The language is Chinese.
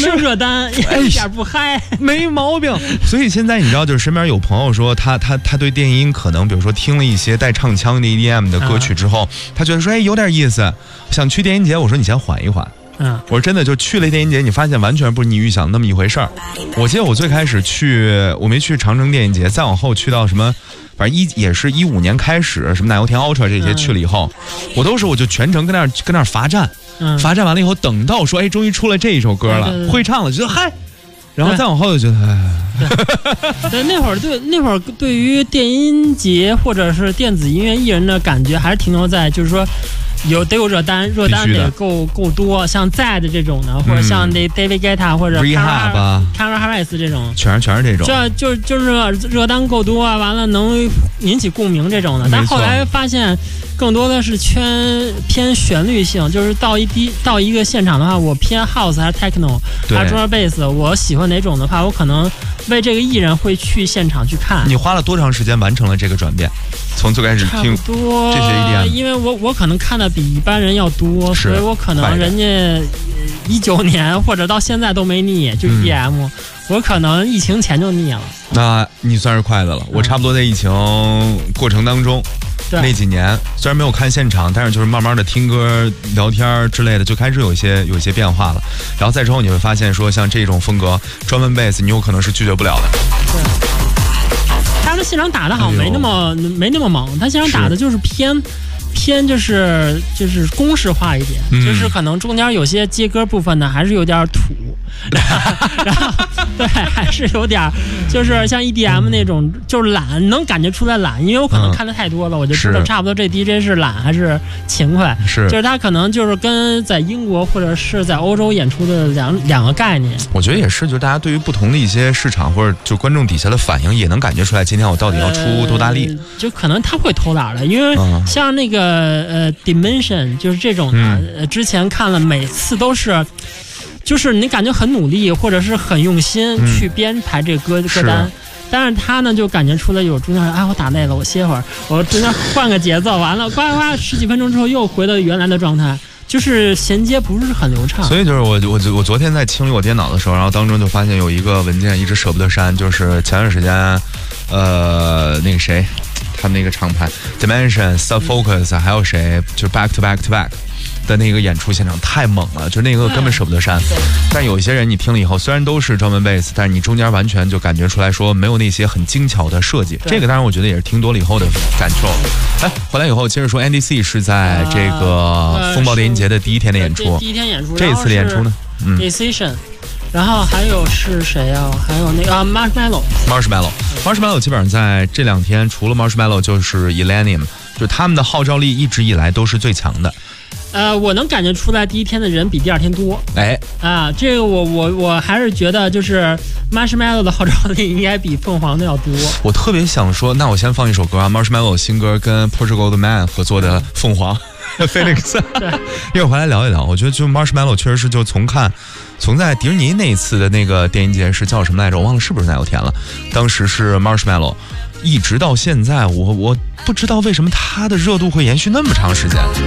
没有热单，一点不嗨， 没毛病。所以现在你知道，就是身边有朋友说他对电音可能，比如说听了一些带唱腔的 EDM 的歌曲之后，他觉得说有点意思，想去电音节。我说你先缓一缓。我说真的，就去了电音节，你发现完全不是你预想那么一回事儿。我记得我最开始去，我没去长城电音节，再往后去到什么，反正也是15年开始，什么奶油田 Ultra 这些去了以后，我就全程跟那儿罚站，罚站完了以后，等到说终于出了这一首歌了，会唱了，觉得嗨。然后再往后就觉得， 对，那会儿对于电音节或者是电子音乐艺人的感觉，还是停留在就是说。得有热单得够多，像在的这种的，或者像那 David Guetta 或者 Kara Harris 这种， 全是这种， 就是热单够多啊，完了能引起共鸣这种的。但后来发现，更多的是偏旋律性，就是到一个现场的话，我偏 House 还是 Techno 还是 Drum Bass， 我喜欢哪种的话，我可能为这个艺人会去现场去看。你花了多长时间完成了这个转变？从最开始听这些 EDM， 因为我可能看的比一般人要多，所以我可能人家19年或者到现在都没腻，就 EDM，我可能疫情前就腻了。 那你算是快的了，我差不多在疫情过程当中。那几年虽然没有看现场，但是就是慢慢的听歌、聊天之类的，就开始有一些变化了。然后再之后你会发现说，像这种风格专门 bass， 你有可能是拒绝不了的。 对，他的现场打的好像没那么猛，他现场打的就是偏就是公式化一点，就是可能中间有些接歌部分呢还是有点土，然后对，还是有点就是像 EDM 那种就是懒，能感觉出来懒，因为我可能看的太多了，我就知道差不多这 DJ 是懒还是勤快，就是他可能就是跟在英国或者是在欧洲演出的两个概念。 我觉得也是，就是大家对于不同的一些市场或者就观众底下的反应，也能感觉出来今天我到底要出多大力， 就可能他会偷懒的，因为像那个Dimension 就是这种的，之前看了每次都是。就是你感觉很努力，或者是很用心去编排这个歌单，但是他呢就感觉出来有中间，我打累了，我歇会儿，我中间换个节奏，完了呱10几分钟之后又回到原来的状态，就是衔接不是很流畅。 所以就是我昨天在清理我电脑的时候，然后当中就发现有一个文件一直舍不得删，就是前段时间那个谁，他们那个厂牌 Dimension、Subfocus 还有谁，就是 Back to Back。的那个演出现场太猛了，就那个根本舍不得删。但有一些人你听了以后，虽然都是专门 bass， 但是你中间完全就感觉出来说没有那些很精巧的设计。这个当然我觉得也是听多了以后的感受。回来以后接着说 Andy C 是在这个风暴电音节的第一天的演出。 第一天演出， 这次的演出呢 ？Decision。然后还有是谁啊？还有那个 Marshmallow 基本上在这2天，除了 Marshmallow 就是 Illenium， 就他们的号召力一直以来都是最强的。 我能感觉出来第一天的人比第2天多。这个我还是觉得就是 Marshmallow 的号召力应该比凤凰的要多。 我特别想说，那我先放一首歌啊 ，Marshmallow 新歌跟 Portugal the Man 合作的凤凰Felix， 一会儿回来聊一聊。我觉得就 Marshmallow 确实是就从在迪士尼那一次的那个电音节是叫什么来着？我忘了是不是奶油田了。当时是 Marshmallow， 一直到现在，我不知道为什么它的热度会延续那么长时间。